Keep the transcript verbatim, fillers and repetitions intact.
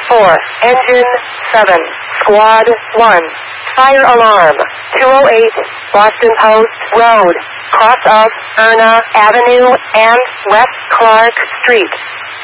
four, engine seven, squad one, fire alarm, two oh eight, Boston Post Road, cross of Erna Avenue and West Clark Street.